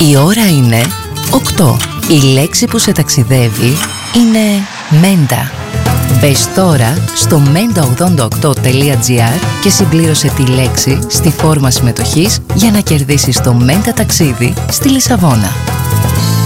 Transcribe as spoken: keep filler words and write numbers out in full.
Η ώρα είναι οκτώ. Η λέξη που σε ταξιδεύει είναι μέντα. Μπες τώρα στο μέντα ογδόντα οκτώ τελεία τζι άρ και συμπλήρωσε τη λέξη στη φόρμα συμμετοχής για να κερδίσεις το μέντα ταξίδι στη Λισαβόνα.